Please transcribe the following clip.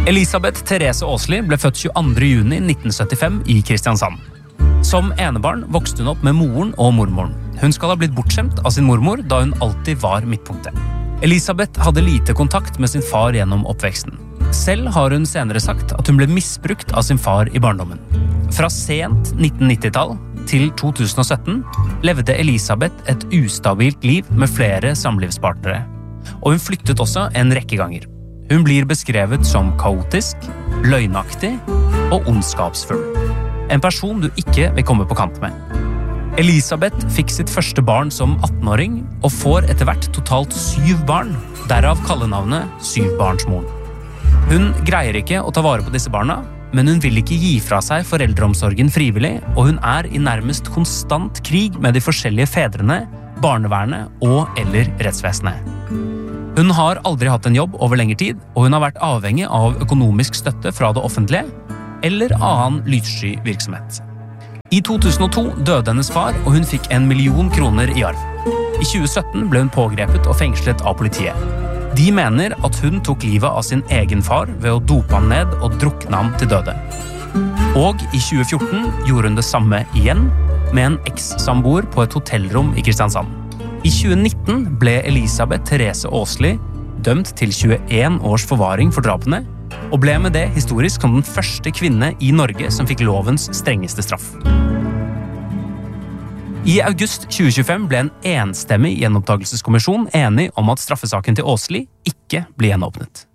Elisabeth Therese Aasli ble født 22. juni 1975 i Kristiansand. Som enebarn vokste hun opp med moren og mormoren. Hun skal ha blitt bortskjemt av sin mormor da hun alltid var midtpunktet. Elisabeth hadde lite kontakt med sin far gjennom oppveksten. Selv har hun senere sagt at hun ble misbrukt av sin far i barndommen. Fra sent 1990-tall til 2017 levde Elisabeth et ustabilt liv med flere samlivspartnere. Og hun flyttet også en rekke ganger. Hun blir beskrevet som kaotisk, løgnaktig og ondskapsfull. En person du ikke vil komme på kant med. Elisabeth fikk sitt første barn som 18-åring og får etter hvert totalt 7 barn, derav kallenavnet Syvbarnsmoren. Hun greier ikke å ta vare på disse barna, men hun vil ikke gi fra seg foreldreomsorgen frivillig, og hun er i nærmest konstant krig med de forskjellige fedrene, barnevernet og eller rettsvesenet. Hun har aldri hatt en jobb over lengre tid, og hun har vært avhengig av økonomisk støtte fra det offentlige eller annen lyssky virksomhet. I 2002 døde hennes far, og hun fikk 1 million kroner i arv. I 2017 ble hun pågrepet og fengslet av politiet. De mener at hun tok livet av sin egen far ved å dope ham ned og drukne ham til døde. Og i 2014 gjorde hun det samme igjen med en eks-samboer på et hotellrom i Kristiansand. I 2019 ble Elisabeth Therese Aasli dømt til 21 års forvaring for drapene, og ble med det historisk som den første kvinne i Norge som fikk lovens strengeste straff. I august 2025 ble en enstemmig gjenopptakelseskommisjon enig om at straffesaken til Aasli ikke ble gjenåpnet.